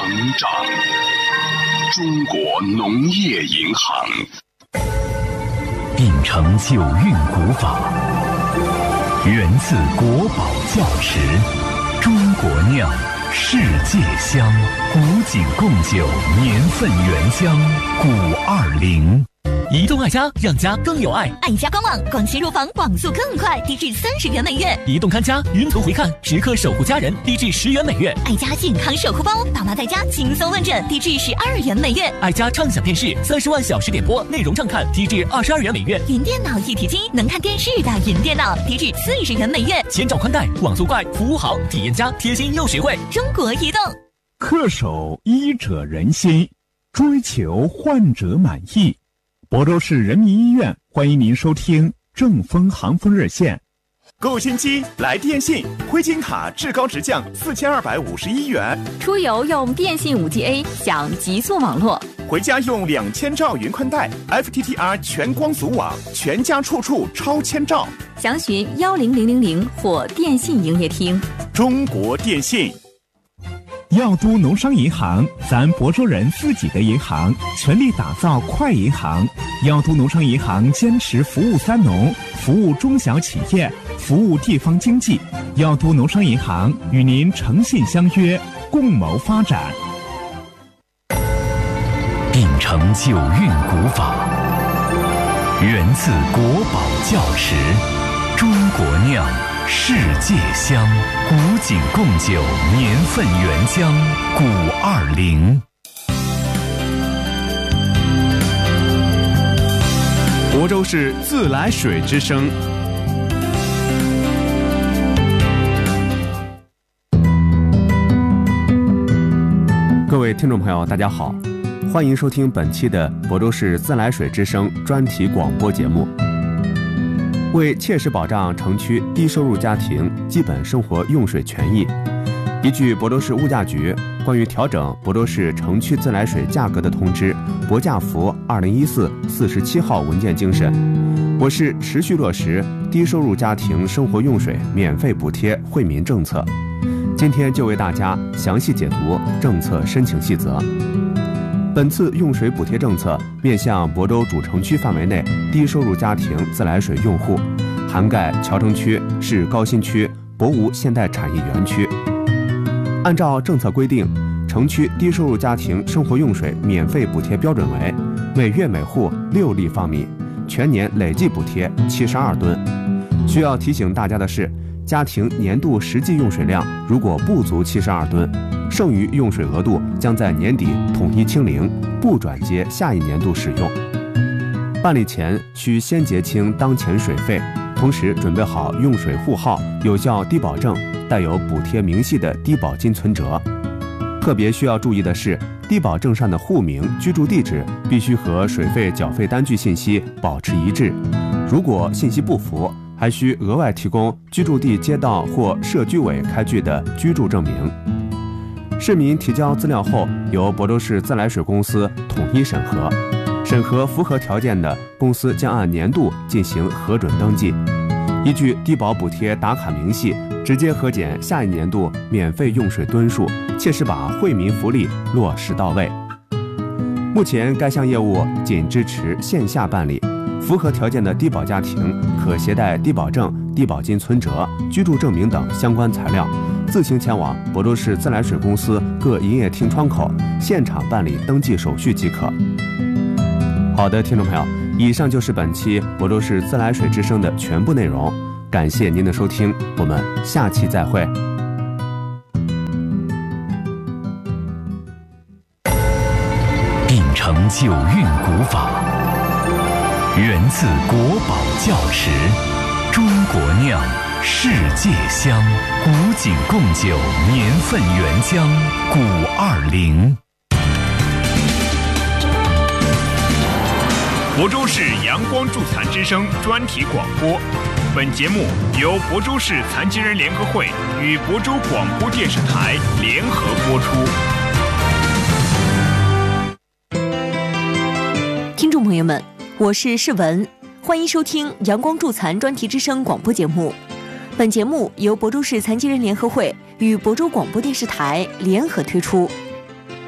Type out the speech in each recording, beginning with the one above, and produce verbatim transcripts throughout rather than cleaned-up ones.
成长。中国农业银行秉承九韵古法，源自国宝窖池，中国酿，世界香，古井贡酒，年份原香，古二零。 移动爱家，让家更有爱。 爱家官网广信入房，网速更快，低至三十元每月。 移动看家，云图回看，时刻守护家人，低至十元每月。 爱家健康守护包，爸妈在家轻松问诊，低至十二元每月。 爱家畅享电视，三十万小时点播，内容畅看，低至二十二元每月。 云电脑一体机，能看电视的云电脑，低至四十元每月。 千兆宽带，网速快，服务好，体验佳，贴心又实惠。 中国移动。 恪守医者仁心，追求患者满意。亳州市人民医院欢迎您收听正风航风热线。 购新机来电信，灰金卡至高直降四千二百五十一元。 出游用电信 五 G A 享极速网络， 回家用两千兆云宽带 F T T R 全光阻网，全家处处超千兆。 详询幺零零零零或电信营业厅。 中国电信。 药都农商银行，咱亳州人自己的银行，全力打造快银行。药都农商银行坚持服务三农，服务中小企业，服务地方经济。药都农商银行与您诚信相约，共谋发展。 秉承九韵古法，源自国宝窖池，中国酿，世界香，古井贡酒，年份原香，古二零。 亳州市自来水之声。各位听众朋友，大家好，欢迎收听本期的亳州市自来水之声专题广播节目。为切实保障城区低收入家庭基本生活用水权益，依据亳州市物价局关于调整亳州市城区自来水价格的通知《亳价符二零一四》四十七号文件精神，我市持续落实低收入家庭生活用水免费补贴惠民政策。今天就为大家详细解读政策申请细则。本次用水补贴政策面向亳州主城区范围内低收入家庭自来水用户，涵盖桥城区、市高新区、亳吴现代产业园区。按照政策规定，城区低收入家庭生活用水免费补贴标准为每月每户六立方米，全年累计补贴七十二吨。需要提醒大家的是，家庭年度实际用水量如果不足七十二吨，剩余用水额度将在年底统一清零，不转接下一年度使用。办理前需先结清当前水费，同时准备好用水户号、有效低保证、带有补贴明细的低保金存折。特别需要注意的是，低保证上的户名、居住地址必须和水费缴费单据信息保持一致，如果信息不符，还需额外提供居住地街道或社居委开具的居住证明。市民提交资料后，由亳州市自来水公司统一审核，审核符合条件的，公司将按年度进行核准登记，依据低保补贴打卡明细，直接核减下一年度免费用水吨数，切实把惠民福利落实到位。目前该项业务仅支持线下办理，符合条件的低保家庭可携带低保证、低保金存折、居住证明等相关材料，自行前往亳州市自来水公司各营业厅窗口现场办理登记手续即可。好的，听众朋友，以上就是本期亳州市自来水之声的全部内容，感谢您的收听，我们下期再会。 秉承九韵古法，源自国宝窖池，中国酿，世界香，古井贡酒，年份原香，古二零。 亳州市阳光助残之声专题广播，本节目由亳州市残疾人联合会与亳州广播电视台联合播出。 听众朋友们，我是世文，欢迎收听阳光助残专题之声广播节目。本节目由亳州市残疾人联合会与亳州广播电视台联合推出。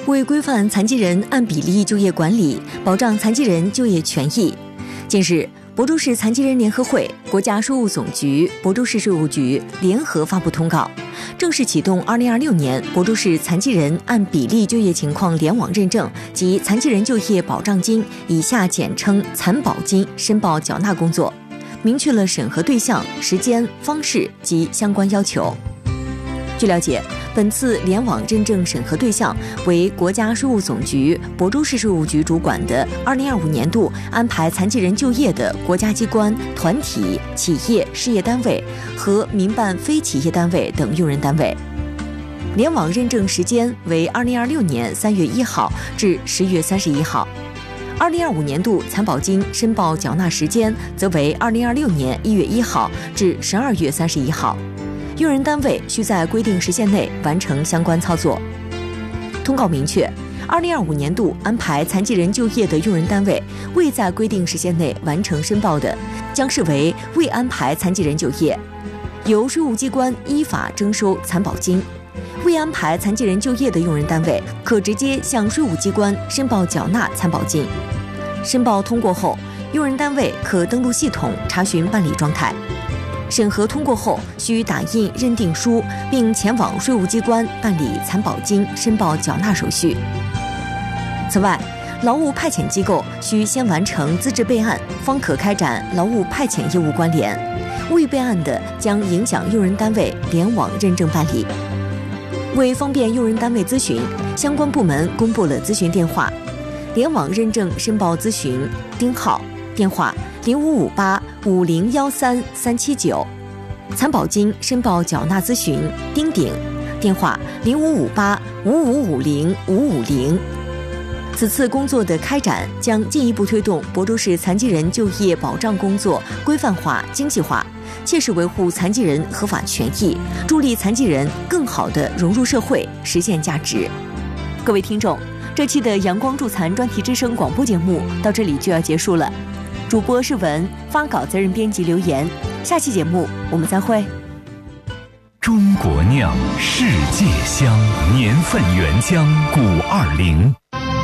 为规范残疾人按比例就业管理，保障残疾人就业权益，近日，亳州市残疾人联合会、国家税务总局、亳州市税务局联合发布通告，正式启动二零二六年亳州市残疾人按比例就业情况联网认证及残疾人就业保障金（以下简称残保金）申报缴纳工作，明确了审核对象、时间、方式及相关要求。据了解，本次联网认证审核对象为国家税务总局、亳州市税务局主管的二零二五年度安排残疾人就业的国家机关、团体、企业、事业单位和民办非企业单位等用人单位。联网认证时间为二零二六年三月一号至十月三十一号。二零二五年度残保金申报缴纳时间则为二零二六年一月一号至十二月三十一号。用人单位需在规定时限内完成相关操作。通告明确，二零二五年度安排残疾人就业的用人单位未在规定时限内完成申报的，将视为未安排残疾人就业，由税务机关依法征收残保金。未安排残疾人就业的用人单位可直接向税务机关申报缴纳残保金。申报通过后，用人单位可登录系统查询办理状态。审核通过后，需打印认定书，并前往税务机关办理残保金申报缴纳手续。此外，劳务派遣机构需先完成资质备案，方可开展劳务派遣业务关联。未备案的，将影响用人单位联网认证办理。为方便用人单位咨询，相关部门公布了咨询电话：联网认证申报咨询丁号，电话零五五八五零幺三三七九；残保金申报缴纳咨询丁鼎，电话零五五八五五五零五五零。此次工作的开展将进一步推动亳州市残疾人就业保障工作规范化、精细化，切实维护残疾人合法权益，助力残疾人更好地融入社会，实现价值。各位听众，这期的阳光助残专题之声广播节目到这里就要结束了。主播是文，发稿责任编辑留言。下期节目我们再会。 中国酿，世界香，年份原浆古二零。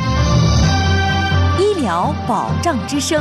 医疗保障之声。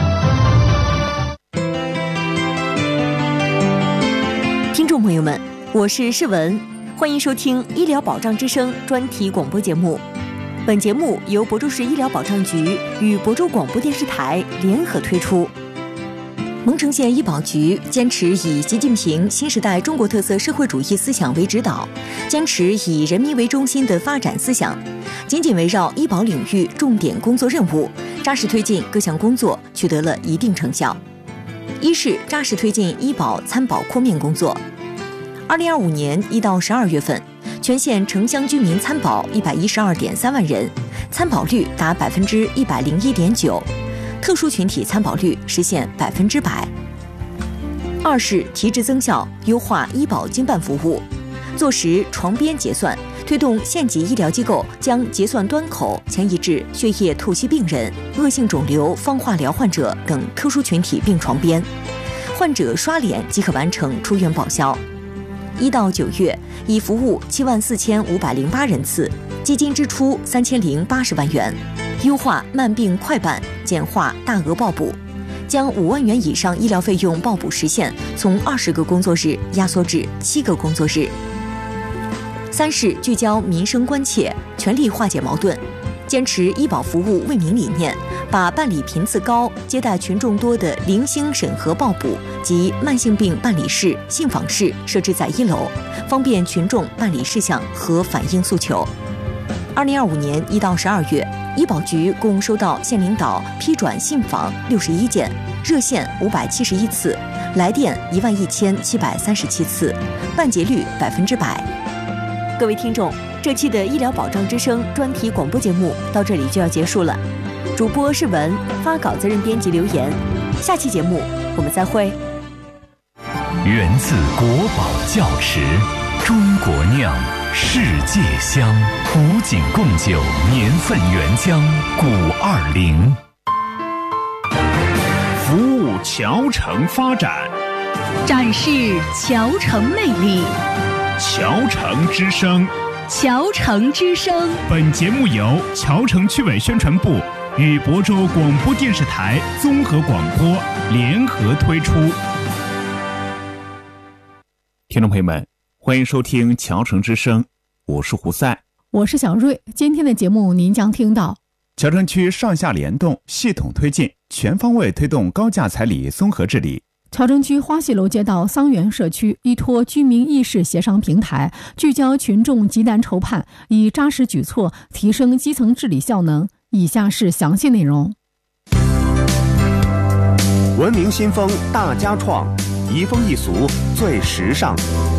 听众朋友们，我是世文，欢迎收听医疗保障之声专题广播节目。本节目由亳州市医疗保障局与亳州广播电视台联合推出。蒙城县医保局坚持以习近平新时代中国特色社会主义思想为指导，坚持以人民为中心的发展思想，紧紧围绕医保领域重点工作任务，扎实推进各项工作，取得了一定成效。一是扎实推进医保参保扩面工作。二零二五年一到十二月份，全县城乡居民参保一百一十二点三万人，参保率达百分之一百零一点九，特殊群体参保率实现百分之百。二是提质增效，优化医保经办服务，做实床边结算，推动县级医疗机构将结算端口迁移至血液透析病人、恶性肿瘤放化疗患者等特殊群体病床边，患者刷脸即可完成出院报销。一到九月，已服务七万四千五百零八人次，基金支出三千零八十万元，优化慢病快办，简化大额报补，将五万元以上医疗费用报补时限从二十个工作日压缩至七个工作日。三是聚焦民生关切，全力化解矛盾，坚持医保服务为民理念，把办理频次高、接待群众多的零星审核报补及慢性病办理室、信访室设置在一楼，方便群众办理事项和反映诉求。二零二五年一到十二月，医保局共收到县领导批转信访六十一件，热线五百七十一次，来电一万一千七百三十七次，办结率百分之百。各位听众，这期的医疗保障之声专题广播节目到这里就要结束了。主播是文，发稿责任编辑留言。下期节目我们再会。 源自国宝窖池，中国酿，世界香，古井贡酒，年份原浆古二零。 服务侨城发展， 展示侨城魅力。 侨城之声， 桥城之声。 本节目由桥城区委宣传部与亳州广播电视台综合广播联合推出。听众朋友们，欢迎收听桥城之声，我是胡赛， 我是小瑞。今天的节目您将听到： 桥城区上下联动，系统推进，全方位推动高价彩礼综合治理。 桥城区花溪楼街道桑园社区依托居民意识协商平台，聚焦群众急难筹判，以扎实举措提升基层治理效能。以下是详细内容。 文明新风大家创，移风易俗最时尚。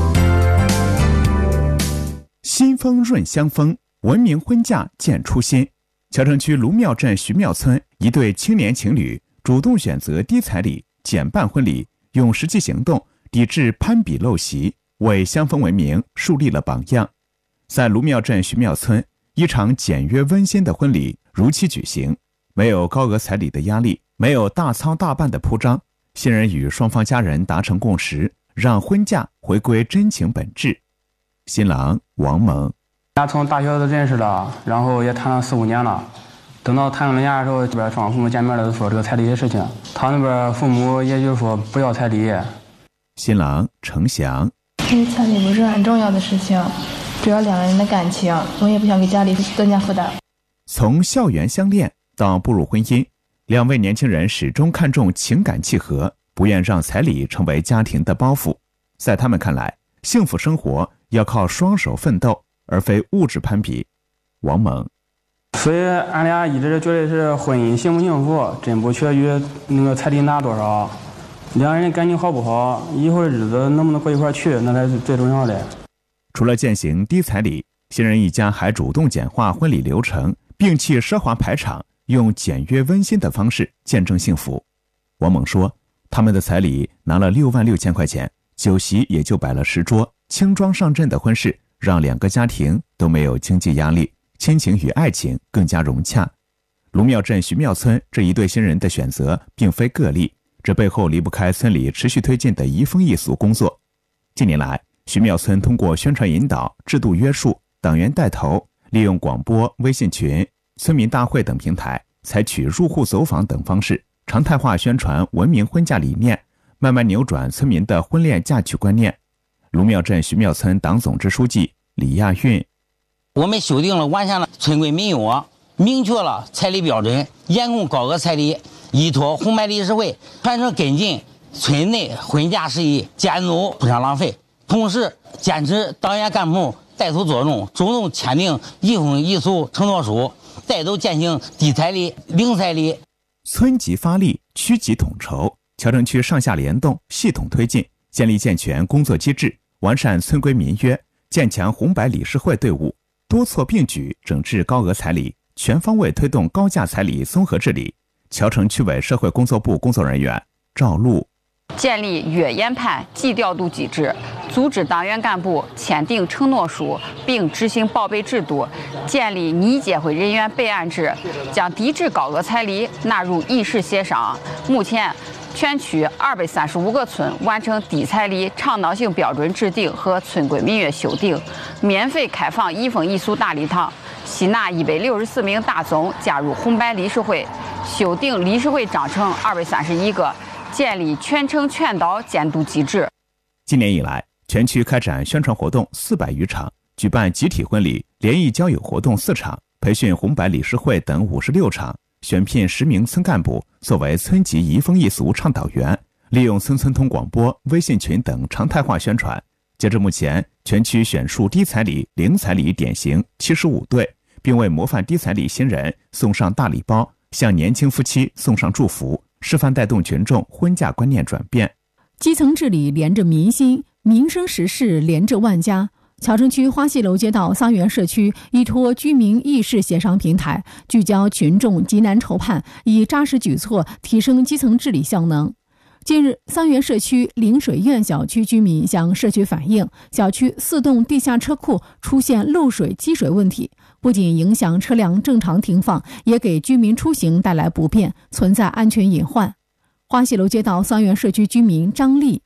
新风润乡风，文明婚嫁见初心。桥城区卢庙镇徐庙村一对青年情侣主动选择低彩礼减半婚礼，用实际行动抵制攀比陋习，为乡风文明树立了榜样。在卢庙镇徐庙村，一场简约温馨的婚礼如期举行，没有高额彩礼的压力，没有大操大办的铺张，新人与双方家人达成共识，让婚嫁回归真情本质。新郎王萌， 俩从大学都认识了，然后也谈了四五年了。等到谈论家的时候，这边双方父母见面了，就说这个彩礼的事情，他那边父母也就是说不要彩礼。 新郎程翔， 这个彩礼不是很重要的事情，主要两个人的感情，我也不想给家里增加负担。 从校园相恋到步入婚姻，两位年轻人始终看重情感契合，不愿让彩礼成为家庭的包袱。在他们看来，幸福生活要靠双手奋斗，而非物质攀比。王猛， 所以俺俩一直觉得是婚姻幸不幸福真不取于那个彩礼拿多少，两人感情好不好，以后的日子能不能过一块去，那才是最重要的。 除了践行低彩礼，新人一家还主动简化婚礼流程，摒弃奢华排场，用简约温馨的方式见证幸福。王猛说，他们的彩礼拿了六万六千块钱，酒席也就摆了十桌，轻装上阵的婚事让两个家庭都没有经济压力，亲情与爱情更加融洽。卢庙镇徐庙村这一对新人的选择并非个例，这背后离不开村里持续推进的移风易俗工作。近年来，徐庙村通过宣传引导、制度约束、党员带头，利用广播、微信群、村民大会等平台，采取入户走访等方式，常态化宣传文明婚嫁理念，慢慢扭转村民的婚恋嫁娶观念。卢庙镇徐庙村党总支书记李亚运， 我们修订了完善了村规民约，明确了彩礼标准，严控高额彩礼，依托红白理事会传承跟进村内婚嫁事宜，监督不上浪费。同时坚持党员干部带头作用，主动签订移风易俗承诺书，带头践行低彩礼、零彩礼。 村级发力，区级统筹，桥城区上下联动，系统推进，建立健全工作机制，完善村规民约，建强红白理事会队伍，多措并举整治高额彩礼，全方位推动高价彩礼综合治理。桥城区委社会工作部工作人员赵露， 建立月研判绩调度机制，组织党员干部签订承诺书，并执行报备制度，建立拟结婚人员备案制，将抵制高额彩礼纳入议事协商。目前，全区二百三十五个村完成低彩礼倡导性标准制定和村规民约修订，免费开放移风易俗大礼堂，吸纳一百六十四名大总加入红白理事会，修订理事会章程二百三十一个，建立全程全岛监督机制。 今年以来，全区开展宣传活动四百余场，举办集体婚礼、联谊交友活动四场，培训红白理事会等五十六场，选聘十名村干部作为村级移风易俗倡导员，利用村村通广播、微信群等常态化宣传。截至目前，全区选出低彩礼、零彩礼典型七十五对，并为模范低彩礼新人送上大礼包，向年轻夫妻送上祝福，示范带动群众婚嫁观念转变。 基层治理连着民心，民生实事连着万家。桥城区花溪楼街道桑园社区依托居民意识协商平台，聚焦群众急难筹判，以扎实举措提升基层治理效能。近日，桑园社区临水苑小区居民向社区反映，小区四栋地下车库出现漏水积水问题，不仅影响车辆正常停放，也给居民出行带来不便，存在安全隐患。花溪楼街道桑园社区居民张丽，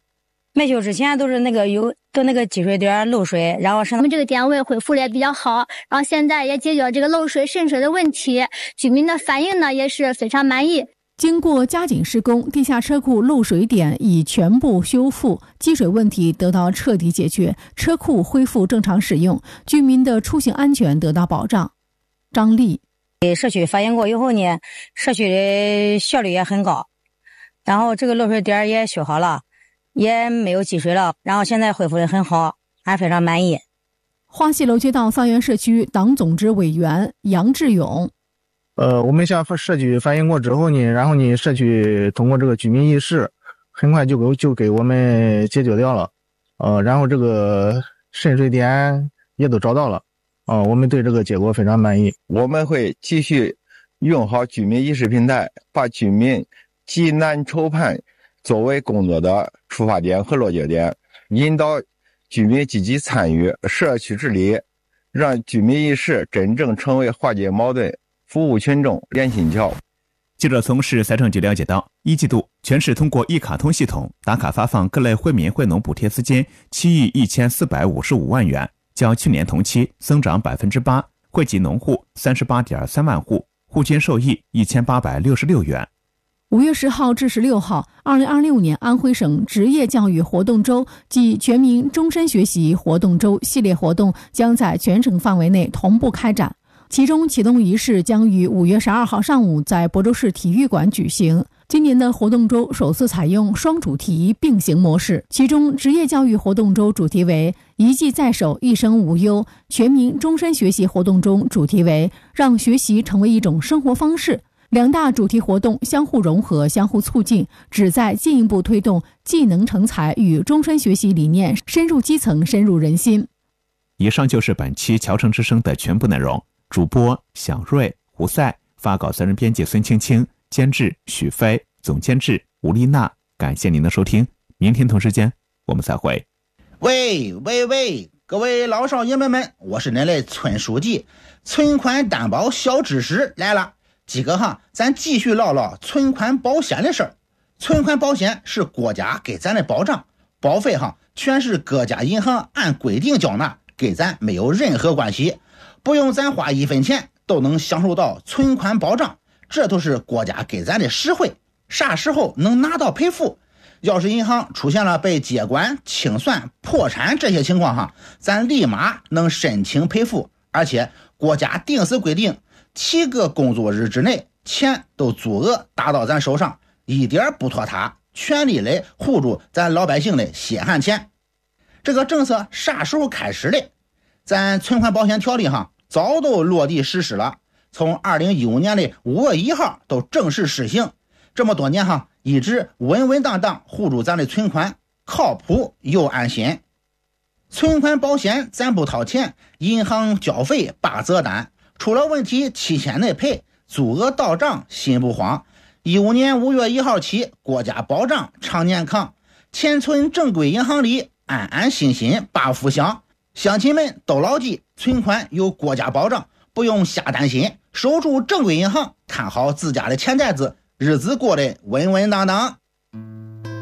买修之前都是那个有都那个积水点漏水，然后是我们这个单位恢复的也比较好，然后现在也解决了这个漏水渗水的问题，居民的反应呢也是非常满意。 经过加紧施工，地下车库漏水点已全部修复，积水问题得到彻底解决，车库恢复正常使用，居民的出行安全得到保障。张丽， 社区反映过以后呢，社区的效率也很高，然后这个漏水点也修好了，也没有积水了，然后现在恢复的很好，还非常满意。 花溪楼街道桑园社区党总支委员杨志勇， 呃，我们向社区反映过之后呢，然后呢，社区通过这个居民议事，很快就给就给我们解决掉了，呃，然后这个渗水点也都找到了，啊、呃，我们对这个结果非常满意。 我们会继续用好居民议事平台，把居民急难愁盼作为工作的出发点和落脚点，引导居民积极参与社区治理，让居民议事真正成为化解矛盾、服务群众连心桥。 记者从市财政局了解到，一季度全市通过一卡通系统打卡发放各类惠民惠农补贴资金七亿一千四百五十五万元，较去年同期增长百分之八，惠及农户三十八点三万户，户均受益一千八百六十六元。 五月十号至十六号，二零二六年安徽省职业教育活动周暨全民终身学习活动周系列活动将在全省范围内同步开展。其中启动仪式将于五月十二号上午在亳州市体育馆举行。今年的活动周首次采用双主题并行模式，其中职业教育活动周主题为一技在手，一生无忧，全民终身学习活动中主题为让学习成为一种生活方式。两大主题活动相互融合、相互促进，旨在进一步推动技能成才与终身学习理念深入基层、深入人心。 以上就是本期《侨城之声》的全部内容。主播小瑞、胡赛，发稿责任编辑孙青青，监制许飞，总监制吴丽娜。感谢您的收听，明天同时间我们再会。 喂喂喂，各位老少爷们们，我是恁的村书记，存款担保小知识来了。今个哈，咱继续唠唠存款保险的事儿。存款保险是国家给咱的保障，保费哈全是各家银行按规定缴纳，给咱没有任何关系，不用咱花一分钱都能享受到存款保障，这都是国家给咱的实惠。啥时候能拿到赔付？要是银行出现了被接管、清算、破产这些情况哈，咱立马能申请赔付，而且国家定时规定七个工作日之内，钱都足额打到咱手上，一点不拖沓，全力来护住咱老百姓的血汗钱。这个政策啥时候开始的？咱存款保险条例哈早都落地实施了，从二零一五年的五月一号都正式实行。这么多年哈，一直稳稳当当护住咱的存款，靠谱又安心。存款保险咱不掏钱，银行交费八折单，出了问题七天内赔，足额到账心不慌。一五年五月一号起，国家保障常年康，钱存正规银行里，安安心心把福享。乡亲们都牢记，存款有国家保障，不用瞎担心，守住正规银行，看好自家的钱袋子，日子过得稳稳当当。